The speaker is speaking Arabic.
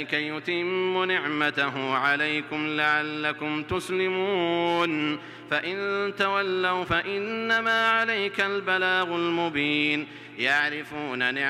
كي يتم نعمته عليكم لعلكم تسلمون فإن تولوا فإنما عليك البلاغ المبين يعرفون